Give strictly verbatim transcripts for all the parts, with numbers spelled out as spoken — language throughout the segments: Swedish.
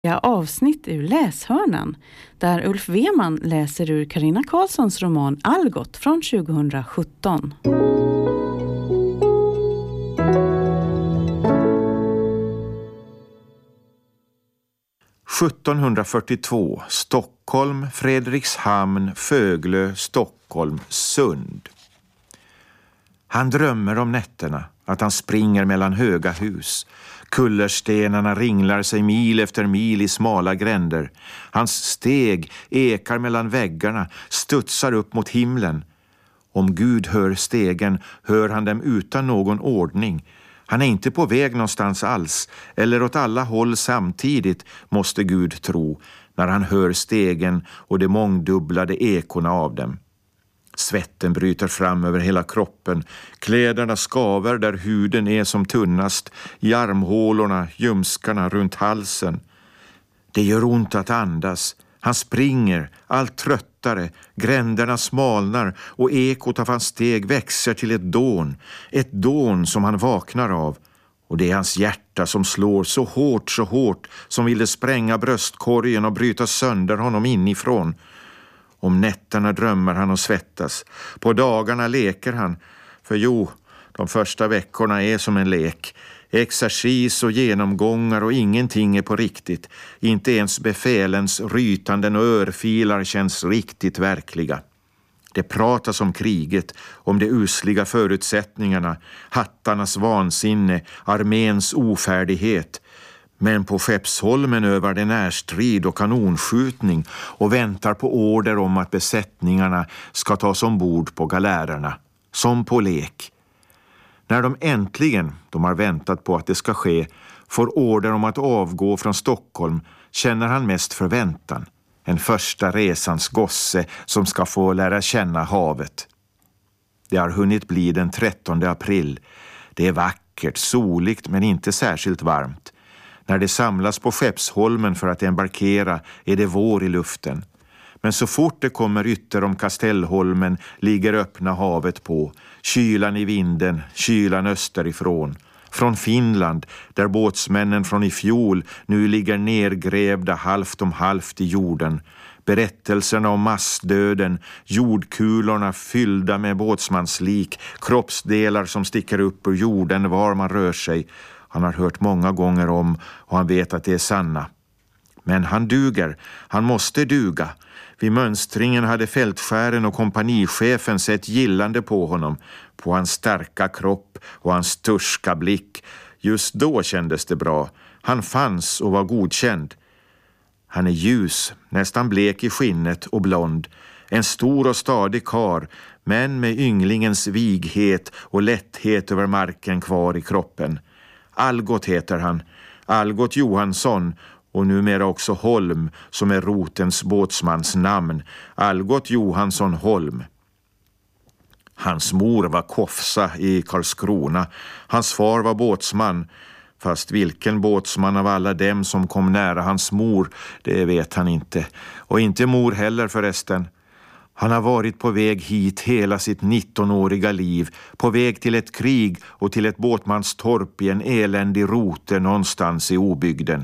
Avsnitt ur Läshörnan där Ulf Weman läser ur Carina Karlssons roman Algot från tjugohundrasjutton. sjuttonhundrafyrtiotvå Stockholm, Fredrikshamn, Föglö, Stockholm, Sund. Han drömmer om nätterna, att han springer mellan höga hus. Kullerstenarna ringlar sig mil efter mil i smala gränder. Hans steg ekar mellan väggarna, studsar upp mot himlen. Om Gud hör stegen, hör han dem utan någon ordning. Han är inte på väg någonstans alls, eller åt alla håll samtidigt, måste Gud tro, när han hör stegen och de mångdubblade ekorna av dem. Svetten bryter fram över hela kroppen. Kläderna skaver där huden är som tunnast. I armhålorna, ljumskarna runt halsen. Det gör ont att andas. Han springer, allt tröttare. Gränderna smalnar och ekot av hans steg växer till ett dån. Ett dån som han vaknar av. Och det är hans hjärta som slår så hårt, så hårt, som ville spränga bröstkorgen och bryta sönder honom inifrån. Om nätterna drömmer han och svettas. På dagarna leker han. För jo, de första veckorna är som en lek. Exercis och genomgångar och ingenting är på riktigt. Inte ens befälens rytanden och örfilar känns riktigt verkliga. Det pratas om kriget, om de usliga förutsättningarna, hattarnas vansinne, arméns ofärdighet. Men på Skeppsholmen övar det närstrid och kanonskjutning och väntar på order om att besättningarna ska tas ombord på galärerna, som på lek. När de äntligen, de har väntat på att det ska ske, får order om att avgå från Stockholm känner han mest förväntan. En första resans gosse som ska få lära känna havet. Det har hunnit bli den trettonde april. Det är vackert, soligt men inte särskilt varmt. När det samlas på Skeppsholmen för att embarkera är det vår i luften. Men så fort det kommer ytter om Kastellholmen ligger öppna havet på. Kylan i vinden, kylan österifrån. Från Finland, där båtsmännen från i fjol nu ligger nergrävda halvt om halvt i jorden. Berättelserna om massdöden, jordkulorna fyllda med båtsmanslik, kroppsdelar som sticker upp ur jorden var man rör sig. Han har hört många gånger om och han vet att det är sanna. Men han duger, han måste duga. Vid mönstringen hade fältskären och kompanichefen sett gillande på honom, på hans starka kropp och hans turska blick. Just då kändes det bra. Han fanns och var godkänd. Han är ljus, nästan blek i skinnet och blond. En stor och stadig kar, men med ynglingens vighet och lätthet över marken kvar i kroppen. Algot heter han, Algot Johansson, och numera också Holm som är rotens båtsmans namn. Algot Johansson Holm. Hans mor var kofsa i Karlskrona. Hans far var båtsman. Fast vilken båtsman av alla dem som kom nära hans mor, det vet han inte. Och inte mor heller förresten. Han har varit på väg hit hela sitt nittonåriga liv, på väg till ett krig och till ett båtmanstorp i en eländig rote någonstans i obygden.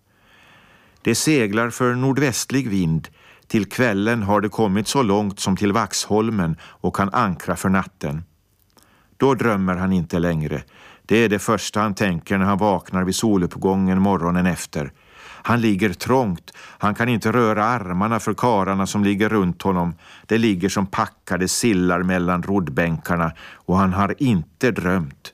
Det seglar för nordvästlig vind. Till kvällen har det kommit så långt som till Vaxholmen och kan ankra för natten. Då drömmer han inte längre. Det är det första han tänker när han vaknar vid soluppgången morgonen efter. Han ligger trångt. Han kan inte röra armarna för kararna som ligger runt honom. Det ligger som packade sillar mellan roddbänkarna och han har inte drömt.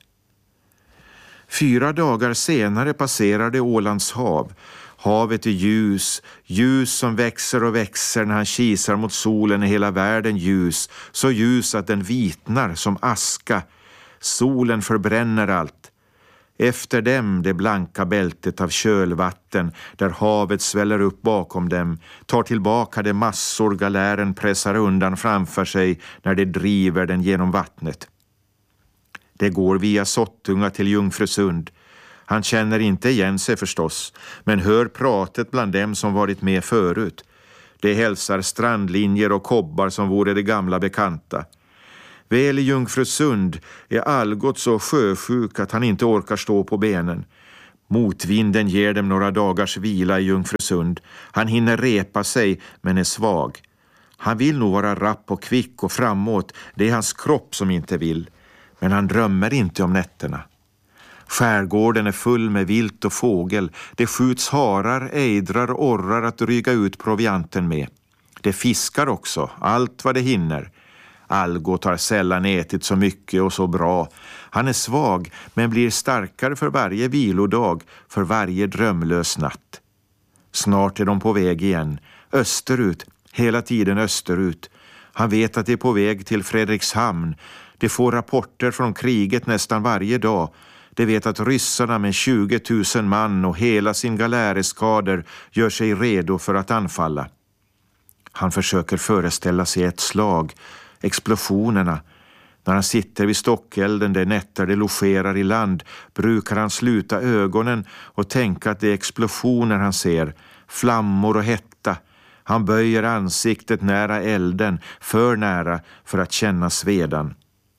Fyra dagar senare passerar det Ålands hav. Havet är ljus, ljus som växer och växer när han kisar mot solen är hela världen ljus. Så ljus att den vitnar som aska. Solen förbränner allt. Efter dem det blanka bältet av kölvatten där havet sväller upp bakom dem, tar tillbaka de massor galären pressar undan framför sig när det driver den genom vattnet. Det går via Sottunga till Jungfrusund. Han känner inte igen sig förstås, men hör pratet bland dem som varit med förut. Det hälsar strandlinjer och kobbar som vore det gamla bekanta. Väl i Jungfrusund är Algot så sjösjuk att han inte orkar stå på benen. Motvinden ger dem några dagars vila i Jungfrusund. Han hinner repa sig men är svag. Han vill nog vara rapp och kvick och framåt. Det är hans kropp som inte vill. Men han drömmer inte om nätterna. Skärgården är full med vilt och fågel. Det skjuts harar, ejdrar och orrar att dryga ut provianten med. Det fiskar också, allt vad det hinner. Algot har sällan ätit så mycket och så bra. Han är svag men blir starkare för varje vilodag, för varje drömlös natt. Snart är de på väg igen, österut, hela tiden österut. Han vet att de är på väg till Fredrikshamn. De får rapporter från kriget nästan varje dag. De vet att ryssarna med tjugo tusen man och hela sin galäreskader gör sig redo för att anfalla. Han försöker föreställa sig ett slag, explosionerna. När han sitter vid stockelden där nätter det logerar i land brukar han sluta ögonen och tänka att det är explosioner han ser, flammor och hetta. Han böjer ansiktet nära elden, för nära för att känna svedan.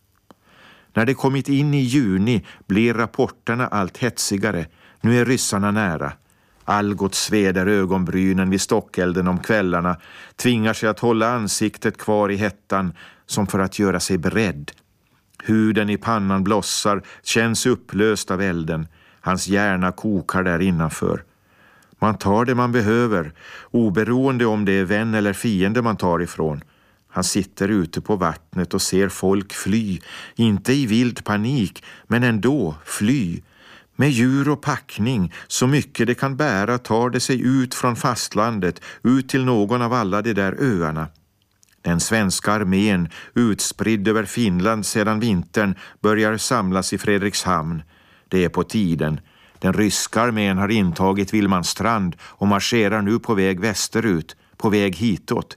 När det kommit in i juni blir rapporterna allt hetsigare. Nu är ryssarna nära. Algot sveder ögonbrynen vid stockelden om kvällarna, tvingar sig att hålla ansiktet kvar i hettan som för att göra sig beredd. Huden i pannan blossar, känns upplöst av elden. Hans hjärna kokar där innanför. Man tar det man behöver, oberoende om det är vän eller fiende man tar ifrån. Han sitter ute på vattnet och ser folk fly, inte i vild panik, men ändå fly. Med djur och packning, så mycket det kan bära tar det sig ut från fastlandet, ut till någon av alla de där öarna. Den svenska armén, utspridd över Finland sedan vintern, börjar samlas i Fredrikshamn. Det är på tiden. Den ryska armén har intagit Vilmanstrand och marscherar nu på väg västerut, på väg hitåt.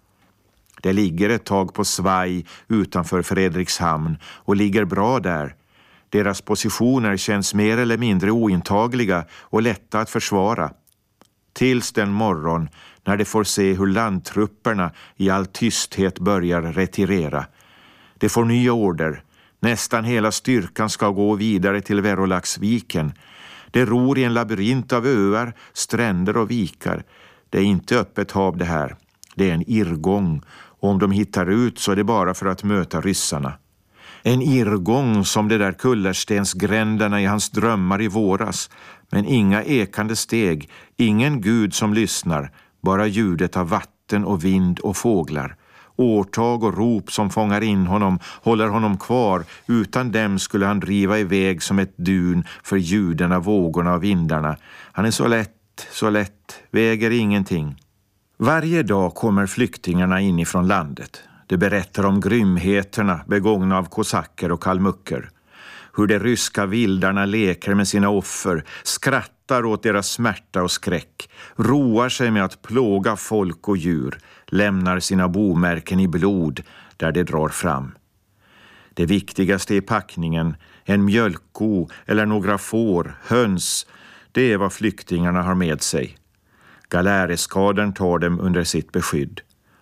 Det ligger ett tag på svaj utanför Fredrikshamn och ligger bra där. Deras positioner känns mer eller mindre ointagliga och lätta att försvara. Tills den morgon när de får se hur landtrupperna i all tysthet börjar retirera. De får nya order. Nästan hela styrkan ska gå vidare till Verolaxviken. De ror i en labyrint av öar, stränder och vikar. Det är inte öppet hav det här. Det är en irrgång. Och om de hittar ut så är det bara för att möta ryssarna. En irrgång som de där kullerstensgränderna i hans drömmar i våras. Men inga ekande steg, ingen gud som lyssnar. Bara ljudet av vatten och vind och fåglar. Årtag och rop som fångar in honom, håller honom kvar. Utan dem skulle han driva iväg som ett dun för ljuden av vågorna och vindarna. Han är så lätt, så lätt, väger ingenting. Varje dag kommer flyktingarna inifrån landet. De berättar om grymheterna begångna av kosacker och kalmucker. Hur de ryska vildarna leker med sina offer, skrattar åt deras smärta och skräck, roar sig med att plåga folk och djur, lämnar sina bomärken i blod där de drar fram. Det viktigaste i packningen, en mjölkko eller några får, höns, det är vad flyktingarna har med sig. Galäreskadern tar dem under sitt beskydd.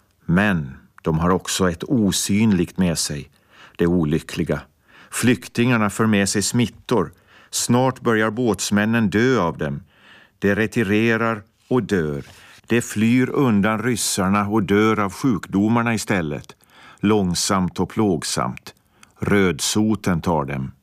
Men de har också ett osynligt med sig, det olyckliga. Flyktingarna för med sig smittor. Snart börjar båtsmännen dö av dem. De retirerar och dör. De flyr undan ryssarna och dör av sjukdomarna istället. Långsamt och plågsamt. Rödsoten tar dem.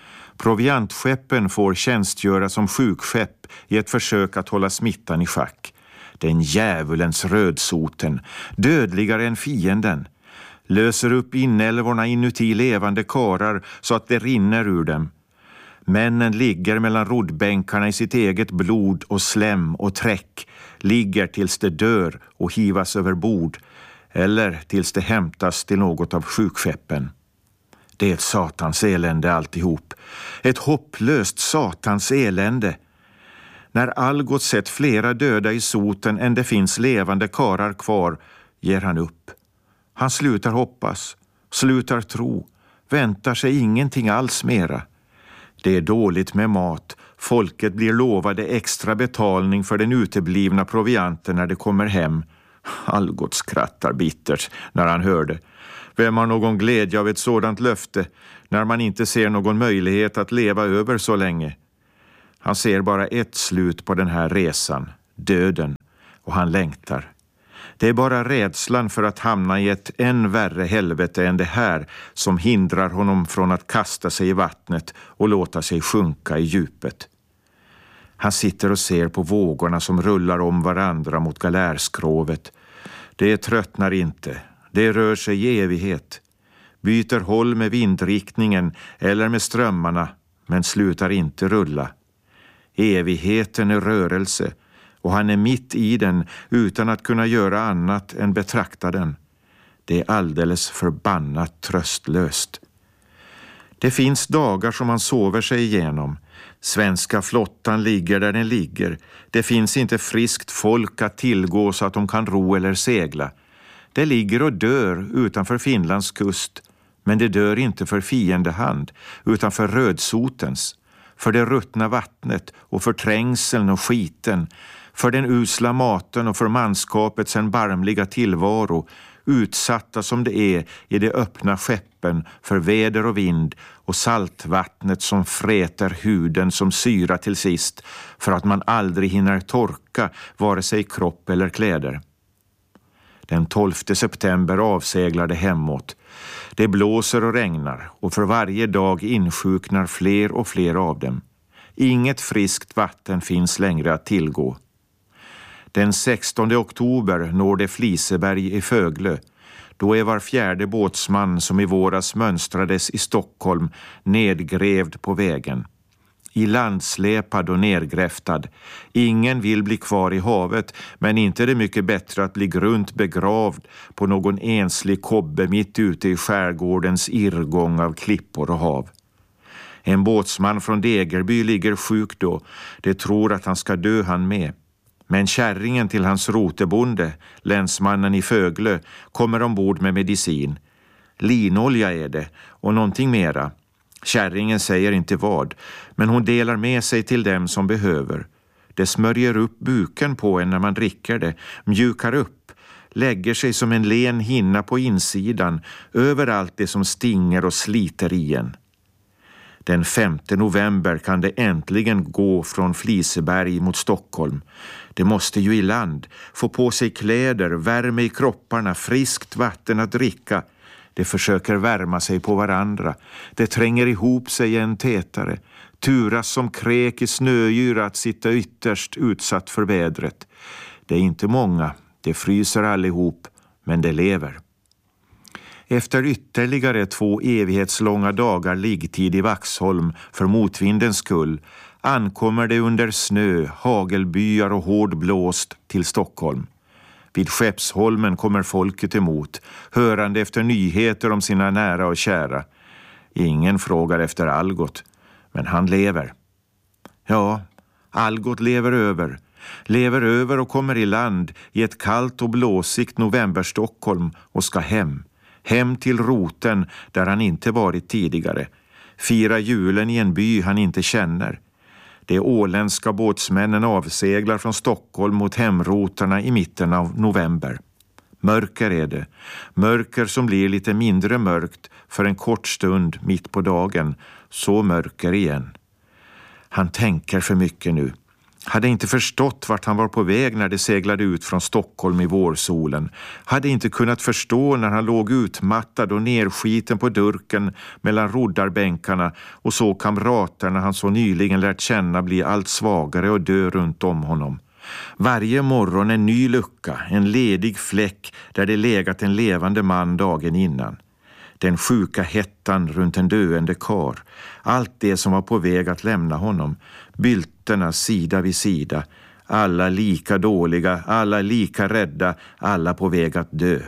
Proviantskeppen får tjänstgöra som sjukskepp i ett försök att hålla smittan i schack. Den djävulens rödsoten, dödligare än fienden, löser upp inälvorna inuti levande karar så att det rinner ur dem. Männen ligger mellan roddbänkarna i sitt eget blod och slem och träck, ligger tills det dör och hivas över bord, eller tills det hämtas till något av sjukskeppen. Det är ett satans elände alltihop. Ett hopplöst satans elände. När Algot sett flera döda i soten än det finns levande karar kvar, ger han upp. Han slutar hoppas, slutar tro, väntar sig ingenting alls mera. Det är dåligt med mat. Folket blir lovade extra betalning för den uteblivna provianten när det kommer hem. Algot skrattar bittert när han hör det. Vem har någon glädje av ett sådant löfte när man inte ser någon möjlighet att leva över så länge? Han ser bara ett slut på den här resan, döden, och han längtar. Det är bara rädslan för att hamna i ett än värre helvete än det här som hindrar honom från att kasta sig i vattnet och låta sig sjunka i djupet. Han sitter och ser på vågorna som rullar om varandra mot galärskrovet. Det tröttnar inte, det rör sig i evighet. Byter håll med vindriktningen eller med strömmarna, men slutar inte rulla. Evigheten är rörelse, och han är mitt i den utan att kunna göra annat än betrakta den. Det är alldeles förbannat tröstlöst. Det finns dagar som han sover sig igenom. Svenska flottan ligger där den ligger. Det finns inte friskt folk att tillgå så att de kan ro eller segla. Det ligger och dör utanför Finlands kust, men det dör inte för fiendehand utan för rödsotens, för det ruttna vattnet och för trängseln och skiten, för den usla maten och för manskapets erbarmliga tillvaro, utsatta som det är i de öppna skeppen för väder och vind och saltvattnet som fräter huden som syra till sist för att man aldrig hinner torka vare sig kropp eller kläder. Den tolfte september avseglar det hemåt. Det blåser och regnar och för varje dag insjuknar fler och fler av dem. Inget friskt vatten finns längre att tillgå. Den sextonde oktober når det Fliseberg i Föglö. Då är var fjärde båtsman som i våras mönstrades i Stockholm nedgrävd på vägen. I landsläpad och nergräftad. Ingen vill bli kvar i havet, men inte är det mycket bättre att bli grunt begravd på någon enslig kobbe mitt ute i skärgårdens irrgång av klippor och hav. En båtsman från Degerby ligger sjuk då. Det tror att han ska dö han med. Men kärringen till hans rotebonde, länsmannen i Föglö, kommer ombord med medicin. Linolja är det och någonting mera. Kärringen säger inte vad, men hon delar med sig till dem som behöver. Det smörjer upp buken på en när man dricker det, mjukar upp, lägger sig som en len hinna på insidan över allt det som stinger och sliter i en. Den femte november kan det äntligen gå från Fliseberg mot Stockholm. Det måste ju i land, få på sig kläder, värme i kropparna, friskt vatten att dricka. Det försöker värma sig på varandra. Det tränger ihop sig en tätare. Turas som kräk i snöyra att sitta ytterst utsatt för vädret. Det är inte många, det fryser allihop, men det lever. Efter ytterligare två evighetslånga dagar liggtid i Vaxholm för motvindens skull ankommer det under snö, hagelbyar och hård blåst till Stockholm. Vid Skeppsholmen kommer folket emot, hörande efter nyheter om sina nära och kära. Ingen frågar efter Algot, men han lever. Ja, Algot lever över. Lever över och kommer i land i ett kallt och blåsigt november-Stockholm och ska hem. Hem till roten där han inte varit tidigare. Fira julen i en by han inte känner. De åländska båtsmännen avseglar från Stockholm mot hemrotarna i mitten av november. Mörker är det. Mörker som blir lite mindre mörkt för en kort stund mitt på dagen. Så mörker igen. Han tänker för mycket nu. Hade inte förstått vart han var på väg när det seglade ut från Stockholm i vårsolen. Hade inte kunnat förstå när han låg utmattad och nerskiten på durken mellan roddarbänkarna och så kamraterna han så nyligen lärt känna bli allt svagare och dö runt om honom. Varje morgon en ny lucka, en ledig fläck där det legat en levande man dagen innan. Den sjuka hettan runt en döende kar. Allt det som var på väg att lämna honom. Bylterna sida vid sida. Alla lika dåliga, alla lika rädda, alla på väg att dö.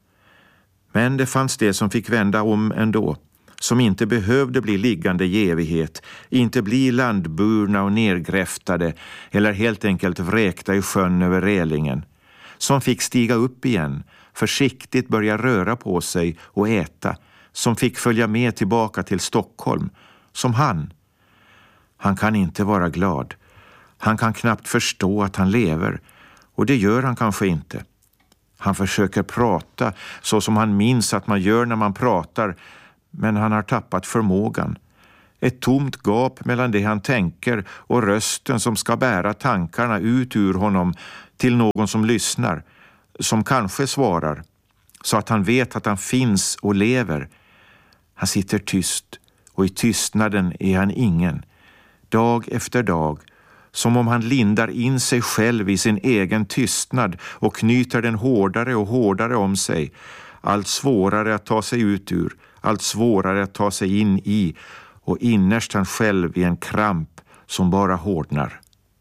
Men det fanns det som fick vända om ändå. Som inte behövde bli liggande i evighet. Inte bli landburna och nergräftade. Eller helt enkelt vräkta i sjön över relingen. Som fick stiga upp igen. Försiktigt börja röra på sig och äta. Som fick följa med tillbaka till Stockholm. Som han. Han kan inte vara glad. Han kan knappt förstå att han lever. Och det gör han kanske inte. Han försöker prata så som han minns att man gör när man pratar. Men han har tappat förmågan. Ett tomt gap mellan det han tänker och rösten som ska bära tankarna ut ur honom till någon som lyssnar, som kanske svarar, så att han vet att han finns och lever. Han sitter tyst och i tystnaden är han ingen. Dag efter dag, som om han lindar in sig själv i sin egen tystnad och knyter den hårdare och hårdare om sig. Allt svårare att ta sig ut ur, allt svårare att ta sig in i, och innerst han själv i en kramp som bara hårdnar.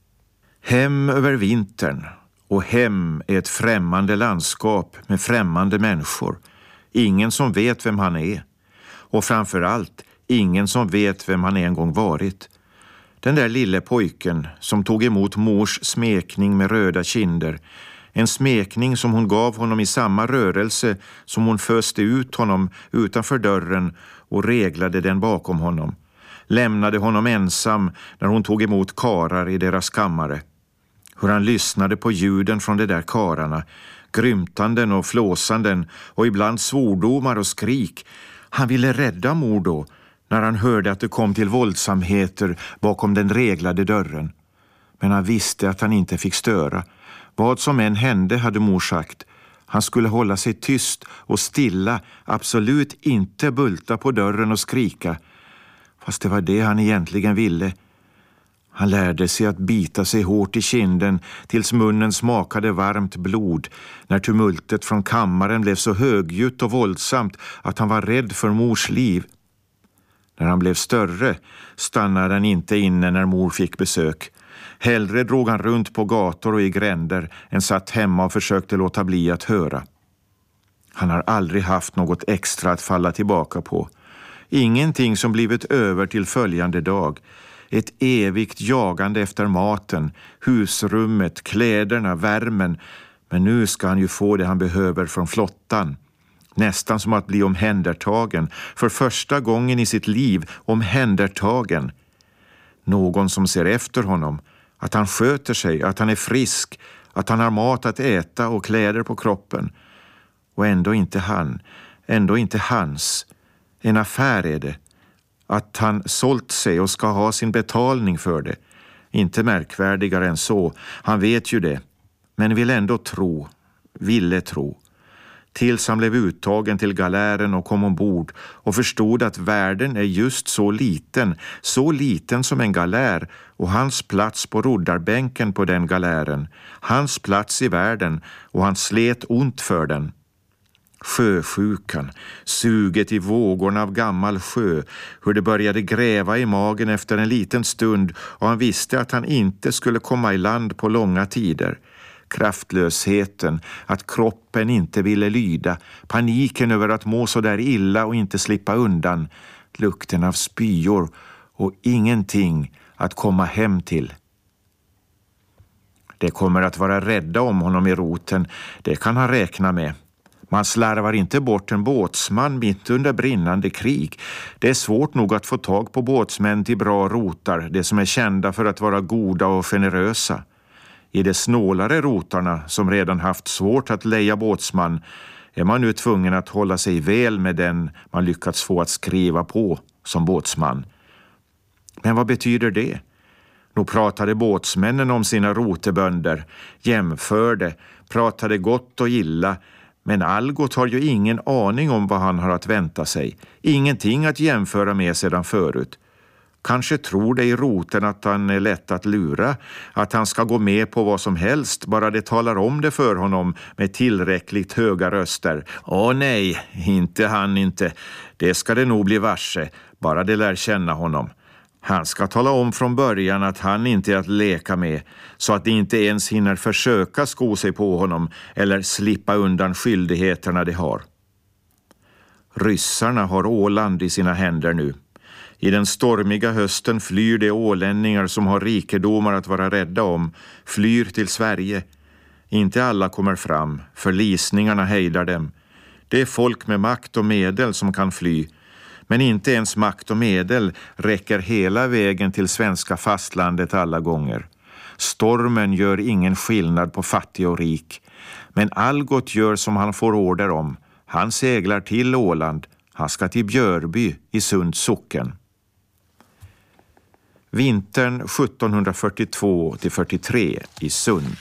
Hem över vintern, och hem är ett främmande landskap med främmande människor. Ingen som vet vem han är. Och framförallt ingen som vet vem han en gång varit. Den där lille pojken som tog emot mors smekning med röda kinder. En smekning som hon gav honom i samma rörelse som hon föste ut honom utanför dörren och reglade den bakom honom. Lämnade honom ensam när hon tog emot karar i deras kammare. Hur han lyssnade på ljuden från de där kararna, grymtanden och flåsanden och ibland svordomar och skrik. Han ville rädda mor då, när han hörde att det kom till våldsamheter bakom den reglade dörren. Men han visste att han inte fick störa. Vad som än hände, hade mor sagt. Han skulle hålla sig tyst och stilla, absolut inte bulta på dörren och skrika. Fast det var det han egentligen ville. Han lärde sig att bita sig hårt i kinden tills munnen smakade varmt blod, när tumultet från kammaren blev så högljutt och våldsamt att han var rädd för mors liv. När han blev större stannade han inte inne när mor fick besök. Hellre drog han runt på gator och i gränder än satt hemma och försökte låta bli att höra. Han har aldrig haft något extra att falla tillbaka på. Ingenting som blivit över till följande dag. Ett evigt jagande efter maten, husrummet, kläderna, värmen. Men nu ska han ju få det han behöver från flottan. Nästan som att bli omhändertagen. För första gången i sitt liv omhändertagen. Någon som ser efter honom. Att han sköter sig, att han är frisk. Att han har mat att äta och kläder på kroppen. Och ändå inte han. Ändå inte hans. En affär är det. Att han sålt sig och ska ha sin betalning för det. Inte märkvärdigare än så. Han vet ju det. Men vill ändå tro. Ville tro. Tills han blev uttagen till galären och kom ombord och förstod att världen är just så liten, så liten som en galär, och hans plats på roddarbänken på den galären, hans plats i världen, och han slet ont för den. Sjösjukan, suget i vågorna av gammal sjö, hur det började gräva i magen efter en liten stund och han visste att han inte skulle komma i land på långa tider. Kraftlösheten, att kroppen inte ville lyda, paniken över att må så där illa och inte slippa undan, lukten av spyor och ingenting att komma hem till. Det kommer att vara rädda om honom i roten, det kan han räkna med. Man slarvar inte bort en båtsman mitt under brinnande krig. Det är svårt nog att få tag på båtsmän till bra rotar, det som är kända för att vara goda och generösa. I de snålare rotarna, som redan haft svårt att leja båtsman, är man nu tvungen att hålla sig väl med den man lyckats få att skriva på som båtsman. Men vad betyder det? Nog pratade båtsmännen om sina rotebönder, jämförde, pratade gott och illa, men Algot har ju ingen aning om vad han har att vänta sig. Ingenting att jämföra med sedan förut. Kanske tror det i roten att han är lätt att lura, att han ska gå med på vad som helst, bara det talar om det för honom med tillräckligt höga röster. Åh nej, inte han inte. Det ska det nog bli varse, bara det lär känna honom. Han ska tala om från början att han inte är att leka med, så att de inte ens hinner försöka sko sig på honom eller slippa undan skyldigheterna de har. Ryssarna har Åland i sina händer nu. I den stormiga hösten flyr de ålänningar som har rikedomar att vara rädda om, flyr till Sverige. Inte alla kommer fram, förlisningarna hejdar dem. Det är folk med makt och medel som kan fly. Men inte ens makt och medel räcker hela vägen till svenska fastlandet alla gånger. Stormen gör ingen skillnad på fattig och rik. Men Algot gör som han får order om. Han seglar till Åland. Han ska till Björby i Sunds socken. Vintern sjuttonhundrafyrtiotvå till fyrtiotre i Sund.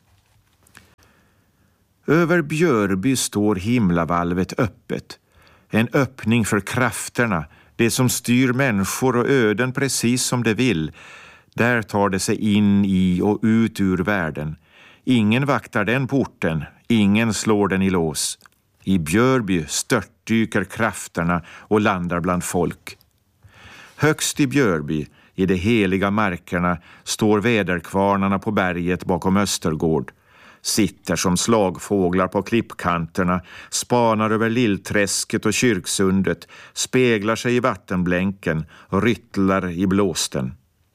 Över Björby står himlavalvet öppet. En öppning för krafterna, det som styr människor och öden precis som det vill. Där tar det sig in i och ut ur världen. Ingen vaktar den porten, ingen slår den i lås. I Björby störtdyker krafterna och landar bland folk. Högst i Björby, i de heliga markerna, står väderkvarnarna på berget bakom Östergård. Sitter som slagfåglar på klippkanterna, spanar över Lillträsket och Kyrksundet, speglar sig i vattenblänken och ryttlar i blåsten.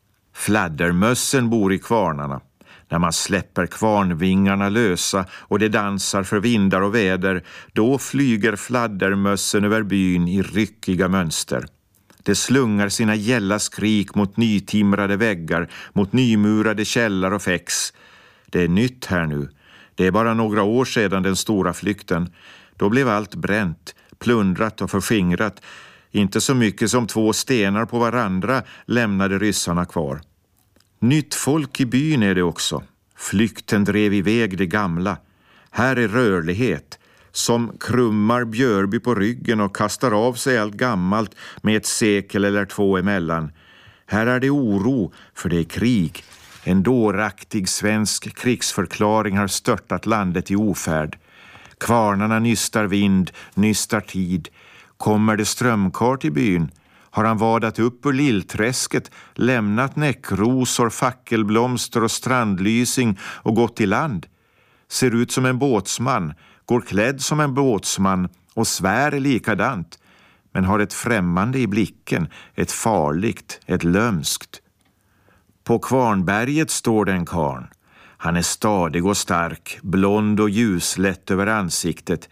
Fladdermössen bor i kvarnarna. När man släpper kvarnvingarna lösa och det dansar för vindar och väder, då flyger fladdermössen över byn i ryckiga mönster. Det slungar sina gälla skrik mot nytimrade väggar, mot nymurade källar och fäx. Det är nytt här nu. Det är bara några år sedan den stora flykten. Då blev allt bränt, plundrat och förskingrat. Inte så mycket som två stenar på varandra lämnade ryssarna kvar. Nytt folk i byn är det också. Flykten drev iväg det gamla. Här är rörlighet, som krummar Björby på ryggen och kastar av sig allt gammalt med ett sekel eller två emellan. Här är det oro, för det är krig. En dåraktig svensk krigsförklaring har störtat landet i ofärd. Kvarnarna nystar vind, nystar tid. Kommer det strömkar till byn? Har han vadat upp ur Lillträsket, lämnat näckrosor, fackelblomster och strandlysing och gått i land? Ser ut som en båtsman, går klädd som en båtsman och svär likadant, men har ett främmande i blicken, ett farligt, ett lömskt. På Kvarnberget står den karn. Han är stadig och stark, blond och ljuslätt över ansiktet,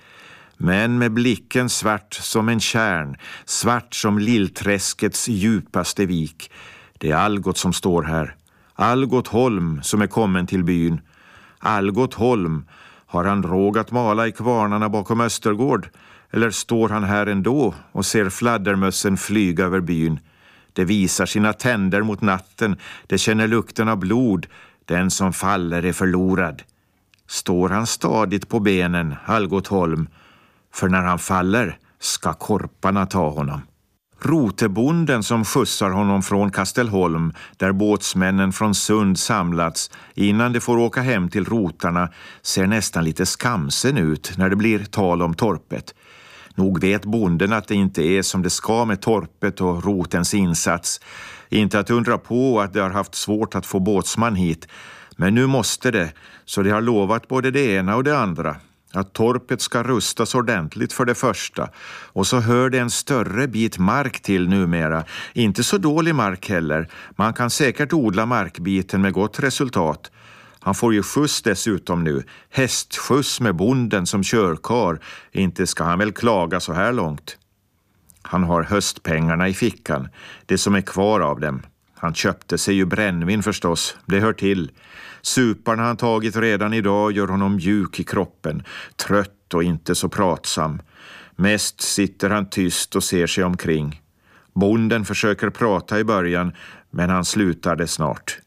men med blicken svart som en kärn, svart som Lillträskets djupaste vik. Det är Algot som står här. Algot Holm som är kommen till byn. Algot Holm, har han råg att mala i kvarnarna bakom Östergård? Eller står han här ändå och ser fladdermössen flyga över byn? Det visar sina tänder mot natten, det känner lukten av blod. Den som faller är förlorad. Står han stadigt på benen, Algot Holm? För när han faller ska korparna ta honom. Rotebonden som skjutsar honom från Kastelholm, där båtsmännen från Sund samlats innan de får åka hem till rotarna, ser nästan lite skamsen ut när det blir tal om torpet. Nog vet bonden att det inte är som det ska med torpet och rotens insats. Inte att undra på att de har haft svårt att få båtsman hit. Men nu måste det, så de har lovat både det ena och det andra. Att torpet ska rustas ordentligt för det första. Och så hör det en större bit mark till numera. Inte så dålig mark heller. Man kan säkert odla markbiten med gott resultat. Han får ju skjuts dessutom nu. Hästskjuts med bonden som körkar. Inte ska han väl klaga så här långt. Han har höstpengarna i fickan. Det som är kvar av dem. Han köpte sig ju brännvin förstås. Det hör till. Suparna han tagit redan idag gör honom mjuk i kroppen. Trött och inte så pratsam. Mest sitter han tyst och ser sig omkring. Bonden försöker prata i början, men han slutar det snart.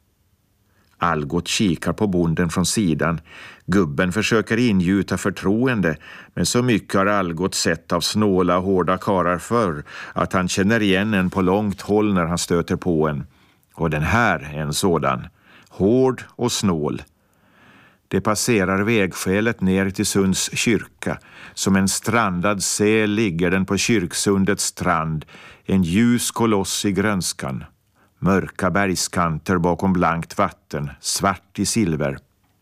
Algot kikar på bonden från sidan. Gubben försöker ingjuta förtroende, men så mycket har Algot sett av snåla och hårda karar förr att han känner igen en på långt håll när han stöter på en. Och den här är en sådan. Hård och snål. Det passerar vägskälet ner till Sunds kyrka. Som en strandad säl ligger den på Kyrksundets strand. En ljus koloss i grönskan. Mörka bergskanter bakom blankt vatten, svart i silver.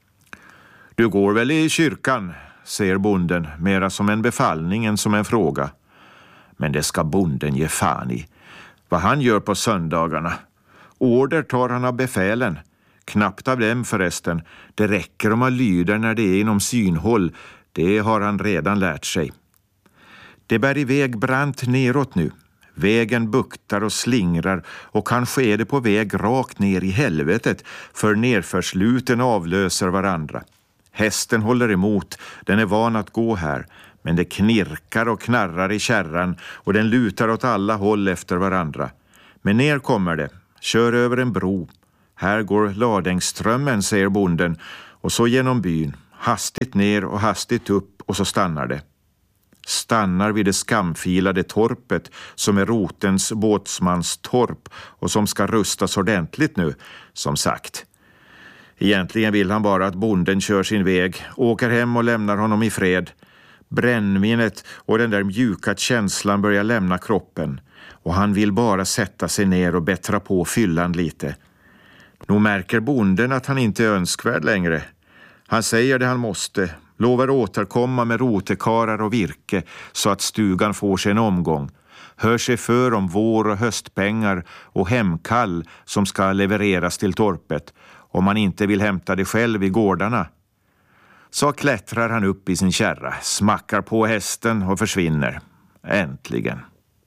Du går väl i kyrkan, säger bonden, mera som en befallning än som en fråga. Men det ska bonden ge fan i. Vad han gör på söndagarna. Order tar han av befälen. Knappt av dem förresten. Det räcker om man lyder när det är inom synhåll. Det har han redan lärt sig. Det bär iväg brant neråt nu. Vägen buktar och slingrar och kanske är det på väg rakt ner i helvetet, för nerförsluten avlöser varandra. Hästen håller emot, den är van att gå här, men det knirkar och knarrar i kärran och den lutar åt alla håll efter varandra. Men ner kommer det, kör över en bro. Här går Ladängsströmmen, säger bonden, och så genom byn. Hastigt ner och hastigt upp och så stannar det. Stannar vid det skamfilade torpet som är rotens båtsmans torp och som ska rustas ordentligt nu, som sagt. Egentligen vill han bara att bonden kör sin väg, åker hem och lämnar honom i fred. Brännvinet och den där mjuka känslan börjar lämna kroppen och han vill bara sätta sig ner och bättra på fyllan lite. Nog märker bonden att han inte är önskvärd längre. Han säger det han måste, lovar återkomma med rotekarar och virke så att stugan får sig en omgång. Hör sig för om vår- och höstpengar och hemkall som ska levereras till torpet om man inte vill hämta det själv i gårdarna. Så klättrar han upp i sin kärra, smackar på hästen och försvinner. Äntligen.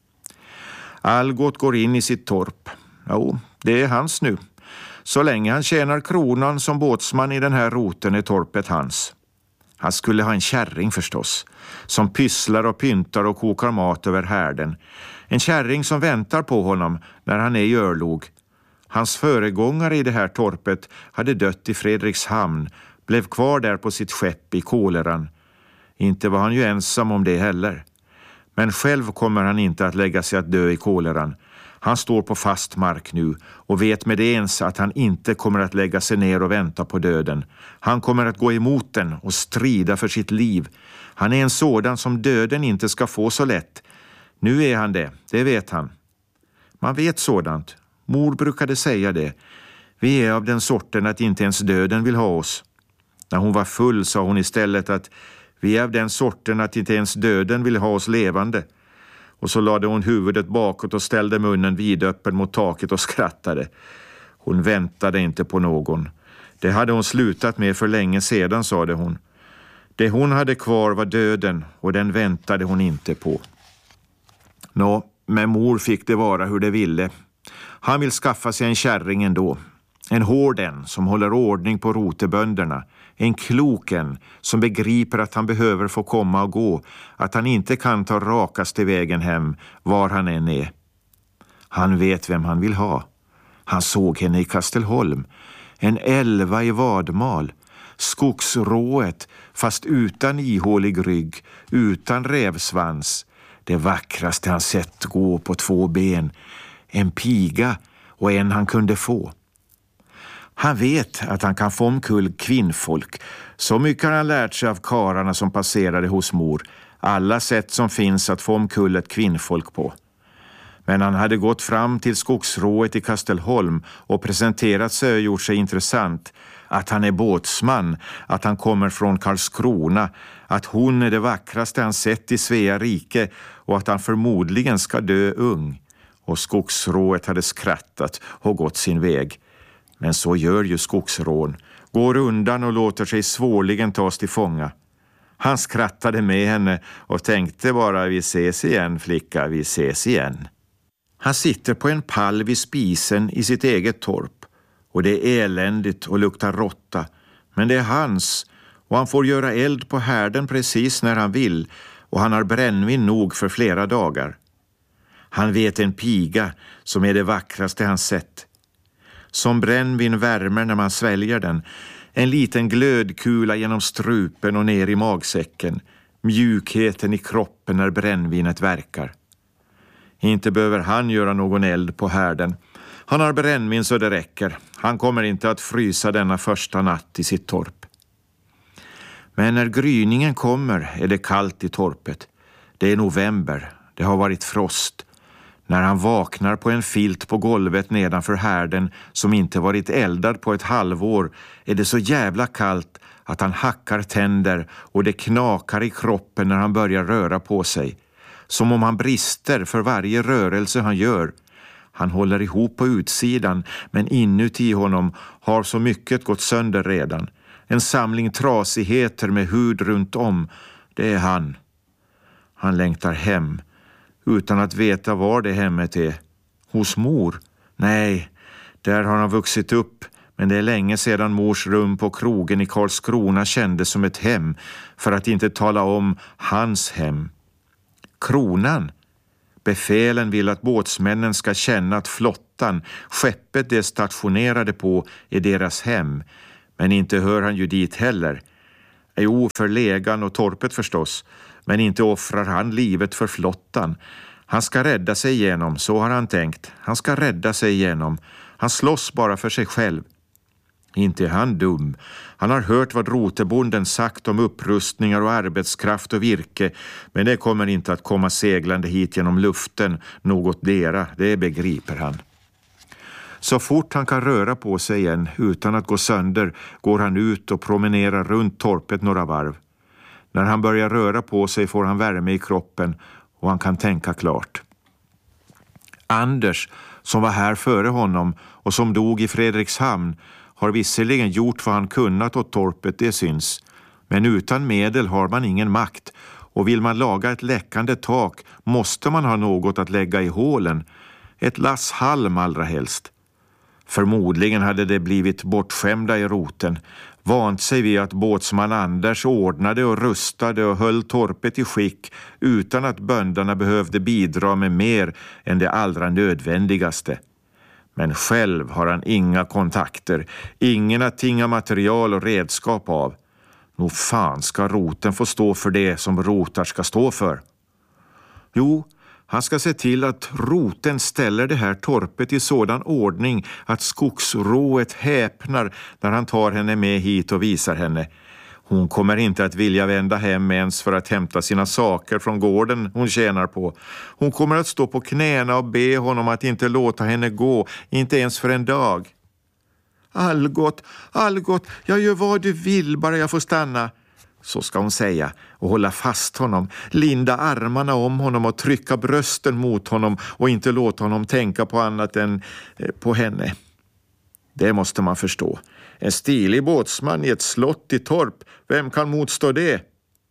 Algot går in i sitt torp. Jo, det är hans nu. Så länge han tjänar kronan som båtsman i den här roten är torpet hans. Han skulle ha en kärring förstås, som pysslar och pyntar och kokar mat över härden. En kärring som väntar på honom när han är i Örlog. Hans föregångare i det här torpet hade dött i Fredrikshamn, blev kvar där på sitt skepp i koleran. Inte var han ju ensam om det heller. Men själv kommer han inte att lägga sig att dö i koleran. Han står på fast mark nu och vet med det ens att han inte kommer att lägga sig ner och vänta på döden. Han kommer att gå emot den och strida för sitt liv. Han är en sådan som döden inte ska få så lätt. Nu är han det, det vet han. Man vet sådant. Mor brukade säga det. Vi är av den sorten att inte ens döden vill ha oss. När hon var full sa hon istället att vi är av den sorten att inte ens döden vill ha oss levande. Och så lade hon huvudet bakåt och ställde munnen vidöppen mot taket och skrattade. Hon väntade inte på någon. Det hade hon slutat med för länge sedan, sade hon. Det hon hade kvar var döden och den väntade hon inte på. Nå, med mor fick det vara hur det ville. Han vill skaffa sig en kärring ändå. En hård en som håller ordning på rotebönderna. En klok en som begriper att han behöver få komma och gå. Att han inte kan ta rakaste vägen hem var han än är. Han vet vem han vill ha. Han såg henne i Kastelholm. En elva i vadmal. Skogsrået fast utan ihålig rygg. Utan rävsvans. Det vackraste han sett gå på två ben. En piga och en han kunde få. Han vet att han kan få omkull kvinnfolk. Så mycket har han lärt sig av kararna som passerade hos mor. Alla sätt som finns att få omkull ett kvinnfolk på. Men han hade gått fram till skogsrået i Kastelholm och presenterat sig och gjort sig intressant. Att han är båtsman, att han kommer från Karlskrona, att hon är det vackraste han sett i Svea rike och att han förmodligen ska dö ung. Och skogsrået hade skrattat och gått sin väg. Men så gör ju skogsrån. Går undan och låter sig svårligen tas till fånga. Han skrattade med henne och tänkte bara vi ses igen flicka, vi ses igen. Han sitter på en pall vid spisen i sitt eget torp. Och det är eländigt och luktar råtta. Men det är hans och han får göra eld på härden precis när han vill. Och han har brännvin nog för flera dagar. Han vet en piga som är det vackraste han sett. Som brännvin värmer när man sväljer den. En liten glödkula genom strupen och ner i magsäcken. Mjukheten i kroppen när brännvinet verkar. Inte behöver han göra någon eld på härden. Han har brännvin så det räcker. Han kommer inte att frysa denna första natt i sitt torp. Men när gryningen kommer är det kallt i torpet. Det är november. Det har varit frost. När han vaknar på en filt på golvet nedanför härden som inte varit eldad på ett halvår är det så jävla kallt att han hackar tänder och det knakar i kroppen när han börjar röra på sig. Som om han brister för varje rörelse han gör. Han håller ihop på utsidan men inuti honom har så mycket gått sönder redan. En samling trasigheter med hud runt om. Det är han. Han längtar hem. Utan att veta var det hemmet är. Hos mor? Nej, där har han vuxit upp. Men det är länge sedan mors rum på krogen i Karlskrona kändes som ett hem. För att inte tala om hans hem. Kronan? Befälen vill att båtsmännen ska känna att flottan, skeppet de är stationerade på, är deras hem. Men inte hör han ju dit heller. Jo, för legan och torpet förstås. Men inte offrar han livet för flottan. Han ska rädda sig igenom, så har han tänkt. Han ska rädda sig igenom. Han slåss bara för sig själv. Inte är han dum. Han har hört vad Rotebonden sagt om upprustningar och arbetskraft och virke, men det kommer inte att komma seglande hit genom luften, något dera, det begriper han. Så fort han kan röra på sig igen utan att gå sönder går han ut och promenerar runt torpet några varv. När han börjar röra på sig får han värme i kroppen och han kan tänka klart. Anders, som var här före honom och som dog i Fredrikshamn, har visserligen gjort vad han kunnat åt torpet, det syns. Men utan medel har man ingen makt, och vill man laga ett läckande tak måste man ha något att lägga i hålen. Ett lass halm allra helst. Förmodligen hade det blivit bortskämda i roten. Vant sig vid att båtsman Anders ordnade och rustade och höll torpet i skick utan att bönderna behövde bidra med mer än det allra nödvändigaste. Men själv har han inga kontakter, ingen att tinga material och redskap av. Nog fan ska roten få stå för det som rotar ska stå för. Jo, han ska se till att roten ställer det här torpet i sådan ordning att skogsrået häpnar när han tar henne med hit och visar henne. Hon kommer inte att vilja vända hem ens för att hämta sina saker från gården hon tjänar på. Hon kommer att stå på knäna och be honom att inte låta henne gå, inte ens för en dag. Algot, Algot, jag gör vad du vill, bara jag får stanna. Så ska hon säga och hålla fast honom, linda armarna om honom och trycka brösten mot honom och inte låta honom tänka på annat än på henne. Det måste man förstå. En stilig båtsman i ett slott i torp, vem kan motstå det?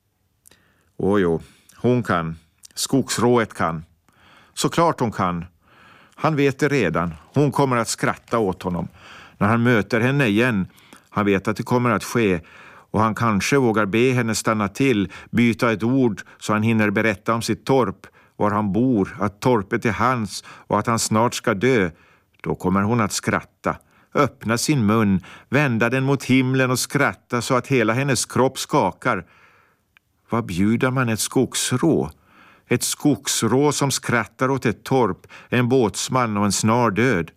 Åjo, hon kan. Skogsrået kan. Såklart hon kan. Han vet det redan. Hon kommer att skratta åt honom. När han möter henne igen, han vet att det kommer att ske, och han kanske vågar be henne stanna till, byta ett ord så han hinner berätta om sitt torp, var han bor, att torpet är hans och att han snart ska dö. Då kommer hon att skratta. Öppna sin mun, vända den mot himlen och skratta så att hela hennes kropp skakar. Vad bjuder man ett skogsrå? Ett skogsrå som skrattar åt ett torp, en båtsman och en snar död.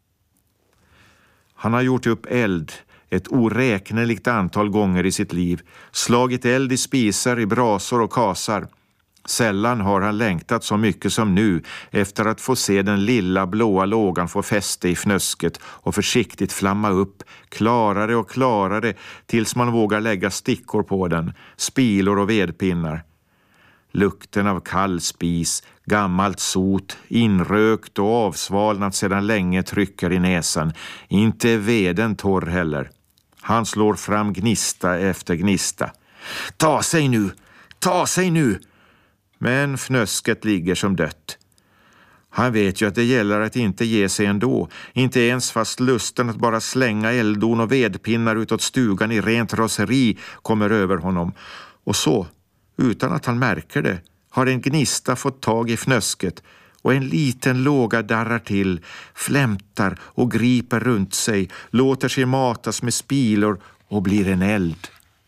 Han har gjort upp eld ett oräkneligt antal gånger i sitt liv, slagit eld i spisar, i brasor och kasar. Sällan har han längtat så mycket som nu efter att få se den lilla blåa lågan få fäste i fnösket och försiktigt flamma upp, klarare och klarare tills man vågar lägga stickor på den, spilor och vedpinnar. Lukten av kall spis, gammalt sot, inrökt och avsvalnat sedan länge trycker i näsan. Inte är veden torr heller. Han slår fram gnista efter gnista. Ta sig nu! Ta sig nu! Men fnösket ligger som dött. Han vet ju att det gäller att inte ge sig ändå. Inte ens fast lusten att bara slänga eldon och vedpinnar utåt stugan i rent raseri kommer över honom. Och så, utan att han märker det, har en gnista fått tag i fnösket och en liten låga darrar till, flämtar och griper runt sig, låter sig matas med spilor och blir en eld.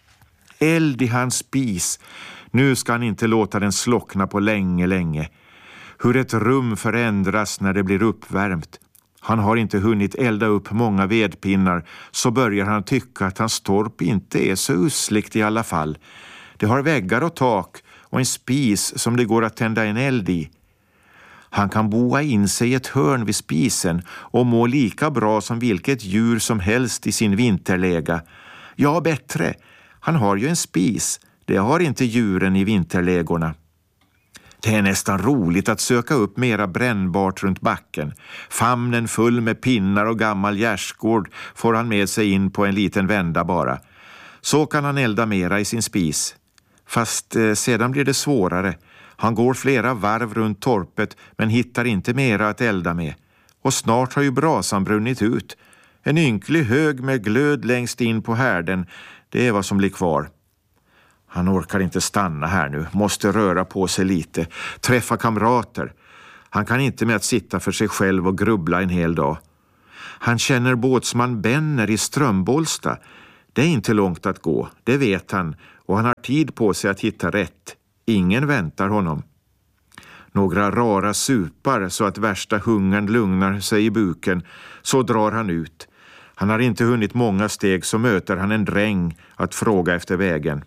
Eld i hans spis. Nu ska han inte låta den slockna på länge, länge. Hur ett rum förändras när det blir uppvärmt. Han har inte hunnit elda upp många vedpinnar, så börjar han tycka att hans torp inte är så usligt i alla fall. Det har väggar och tak och en spis som det går att tända en eld i. Han kan boa in sig i ett hörn vid spisen och må lika bra som vilket djur som helst i sin vinterläga. Ja, bättre. Han har ju en spis. Det har inte djuren i vinterlägorna. Det är nästan roligt att söka upp mera brännbart runt backen. Famnen full med pinnar och gammal gärdsgård får han med sig in på en liten vända bara. Så kan han elda mera i sin spis. Fast eh, sedan blir det svårare. Han går flera varv runt torpet men hittar inte mera att elda med. Och snart har ju brasan brunnit ut. En ynklig hög med glöd längst in på härden, det är vad som blir kvar. Han orkar inte stanna här nu, måste röra på sig lite, träffa kamrater. Han kan inte med att sitta för sig själv och grubbla en hel dag. Han känner båtsman Benner i Strömbollsta. Det är inte långt att gå, det vet han, och han har tid på sig att hitta rätt. Ingen väntar honom. Några rara supar så att värsta hungern lugnar sig i buken, så drar han ut. Han har inte hunnit många steg så möter han en dräng att fråga efter vägen.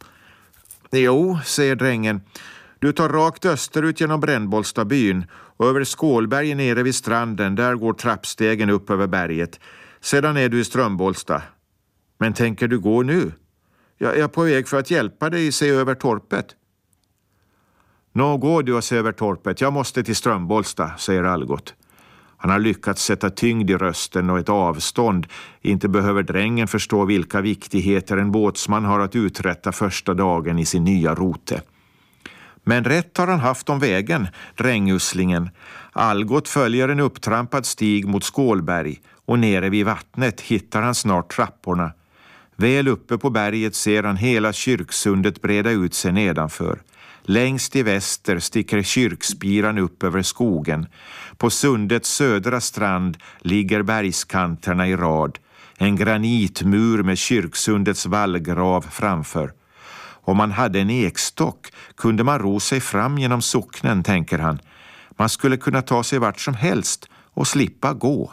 Jo, säger drängen. Du tar rakt österut genom Brännbollstabyn och över Skålberg nere vid stranden. Där går trappstegen upp över berget. Sedan är du i Strömbollsta. Men tänker du gå nu? Jag är på väg för att hjälpa dig se över torpet. Nå, går du och se över torpet. Jag måste till Strömbollsta, säger Algot. Han har lyckats sätta tyngd i rösten och ett avstånd. Inte behöver drängen förstå vilka viktigheter en båtsman har att uträtta första dagen i sin nya rote. Men rätt har han haft om vägen, drängusslingen. Algot följer en upptrampad stig mot Skålberg och nere vid vattnet hittar han snart trapporna. Väl uppe på berget ser han hela kyrksundet breda ut sig nedanför. Längst i väster sticker kyrkspiran upp över skogen. På sundets södra strand ligger bergskanterna i rad. En granitmur med kyrksundets vallgrav framför. Om man hade en ekstock kunde man ro sig fram genom socknen, tänker han. Man skulle kunna ta sig vart som helst och slippa gå.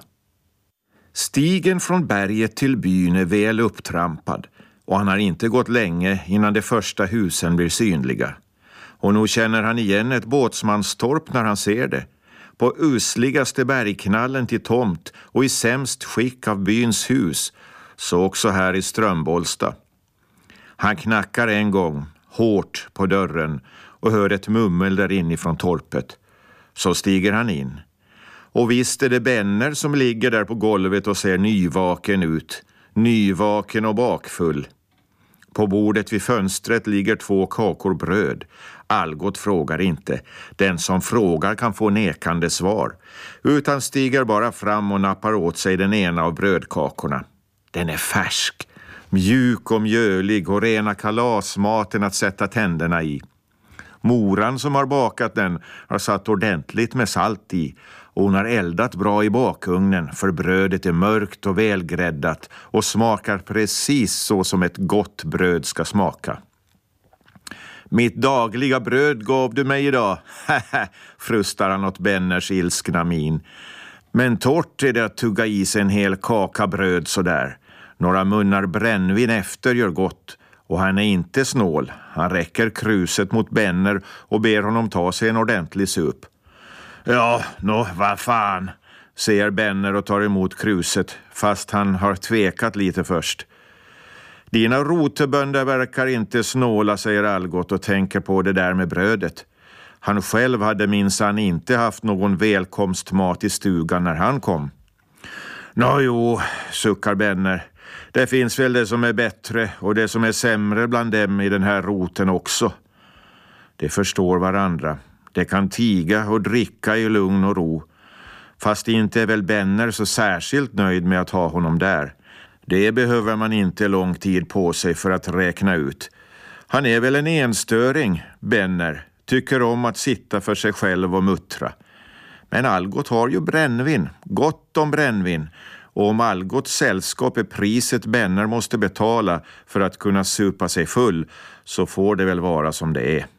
Stigen från berget till byn är väl upptrampad och han har inte gått länge innan de första husen blir synliga. Och nu känner han igen ett båtsmanstorp när han ser det. På usligaste bergknallen till tomt och i sämst skick av byns hus, så också här i Strömbollsta. Han knackar en gång, hårt på dörren och hör ett mummel där inifrån torpet. Så stiger han in. Och visst är det Benner som ligger där på golvet och ser nyvaken ut. Nyvaken och bakfull. På bordet vid fönstret ligger två kakor bröd. Algot frågar inte. Den som frågar kan få nekande svar. Utan stiger bara fram och nappar åt sig den ena av brödkakorna. Den är färsk, mjuk och mjölig och rena kalasmaten att sätta tänderna i. Moran som har bakat den har satt ordentligt med salt i. Och hon har eldat bra i bakugnen för brödet är mörkt och välgräddat och smakar precis så som ett gott bröd ska smaka. Mitt dagliga bröd gav du mig idag, frustar han åt Benners ilskna min. Men torrt är det att tugga i sig en hel kaka bröd sådär. Några munnar brännvin efter gör gott och han är inte snål. Han räcker kruset mot Benner och ber honom ta sig en ordentlig sup. Ja, nå, vad fan, säger Benner och tar emot kruset, fast han har tvekat lite först. Dina rotebönder verkar inte snåla, säger Algot och tänker på det där med brödet. Han själv hade minsann inte haft någon välkomstmat i stugan när han kom. Nå jo, suckar Benner. Det finns väl det som är bättre och det som är sämre bland dem i den här roten också. De förstår varandra. Det kan tiga och dricka i lugn och ro. Fast inte är väl Benner så särskilt nöjd med att ha honom där. Det behöver man inte lång tid på sig för att räkna ut. Han är väl en enstöring, Benner. Tycker om att sitta för sig själv och muttra. Men Algot har ju brännvin, gott om brännvin. Och om Algots sällskap är priset Benner måste betala för att kunna supa sig full, så får det väl vara som det är.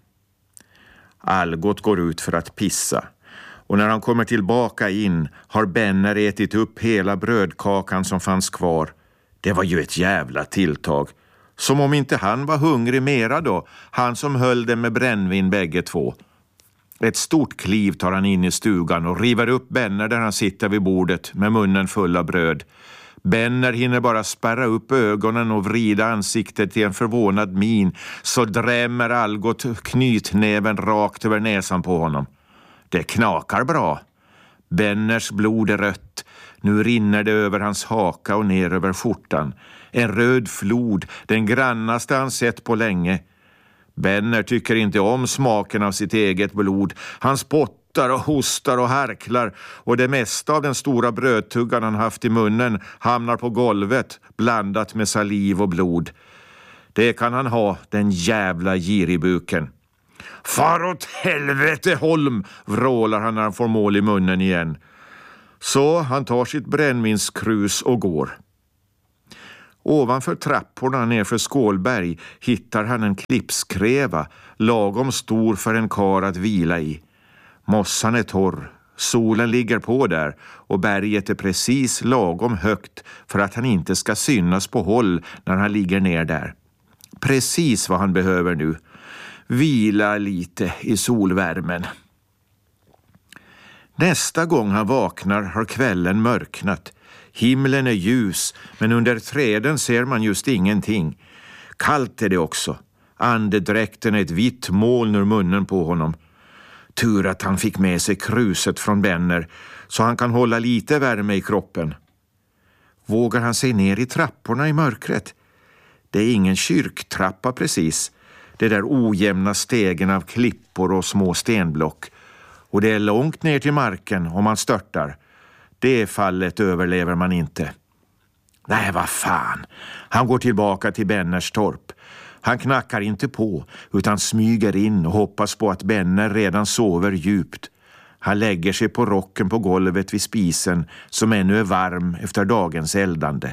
Algot går ut för att pissa. Och när han kommer tillbaka in har Benner ätit upp hela brödkakan som fanns kvar. Det var ju ett jävla tilltag. Som om inte han var hungrig mera då. Han som höll det med brännvin bägge två. Ett stort kliv tar han in i stugan och river upp Benner där han sitter vid bordet med munnen full av bröd. Benner hinner bara spärra upp ögonen och vrida ansiktet till en förvånad min, så drämmer Algot knytnäven rakt över näsan på honom. Det knakar bra. Benners blod är rött. Nu rinner det över hans haka och ner över skjortan. En röd flod, den grannaste han sett på länge. Benner tycker inte om smaken av sitt eget blod. Han spottar och hostar och harklar och det mesta av den stora brödtuggan han haft i munnen hamnar på golvet blandat med saliv och blod. Det kan han ha, den jävla giribuken. Far åt helvete, Holm, vrålar han när han får mål i munnen igen. Så han tar sitt brännvinskrus och går. Ovanför trapporna nerför Skålberg hittar han en klippskreva, lagom stor för en kar att vila i. Mossan är torr, solen ligger på där och berget är precis lagom högt för att han inte ska synas på håll när han ligger ner där. Precis vad han behöver nu. Vila lite i solvärmen. Nästa gång han vaknar har kvällen mörknat. Himlen är ljus, men under träden ser man just ingenting. Kallt är det också. Andedräkten är ett vitt moln ur munnen på honom. Tur att han fick med sig kruset från Benner, så han kan hålla lite värme i kroppen. Vågar han sig ner i trapporna i mörkret? Det är ingen kyrktrappa precis. Det där ojämna stegen av klippor och små stenblock. Och det är långt ner till marken om man störtar. Det fallet överlever man inte. Nej, vad fan. Han går tillbaka till Benners torp. Han knackar inte på utan smyger in och hoppas på att Benner redan sover djupt. Han lägger sig på rocken på golvet vid spisen som ännu är varm efter dagens eldande.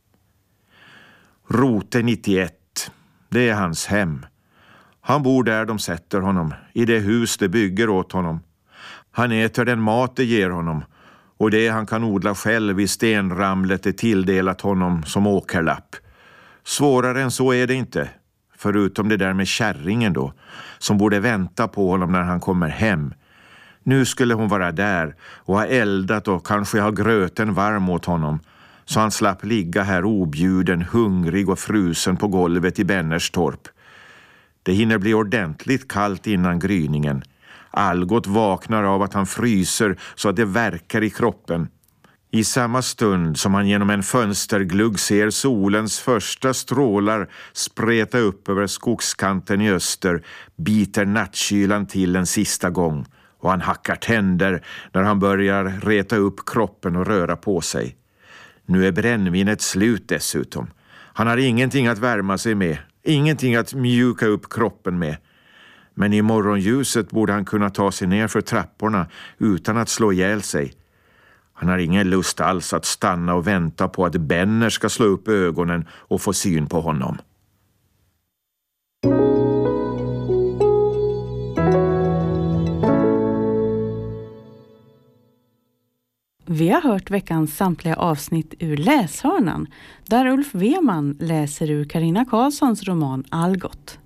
Rote nittioett. Det är hans hem. Han bor där de sätter honom, i det hus de bygger åt honom. Han äter den mat de ger honom och det han kan odla själv i stenramlet är tilldelat honom som åkerlapp. Svårare än så är det inte, förutom det där med kärringen då, som borde vänta på honom när han kommer hem. Nu skulle hon vara där och ha eldat och kanske ha gröten varm åt honom, så han slapp ligga här objuden, hungrig och frusen på golvet i Benners torp. Det hinner bli ordentligt kallt innan gryningen. Algot vaknar av att han fryser så att det värkar i kroppen. I samma stund som han genom en fönsterglugg ser solens första strålar spreta upp över skogskanten i öster biter nattkylan till en sista gång och han hackar tänder när han börjar reta upp kroppen och röra på sig. Nu är brännvinet slut dessutom. Han har ingenting att värma sig med, ingenting att mjuka upp kroppen med. Men i morgonljuset borde han kunna ta sig ner för trapporna utan att slå ihjäl sig. Han har ingen lust alls att stanna och vänta på att Benner ska slå upp ögonen och få syn på honom. Vi har hört veckans samtliga avsnitt ur Läshörnan, där Ulf Weman läser ur Carina Karlssons roman Algot.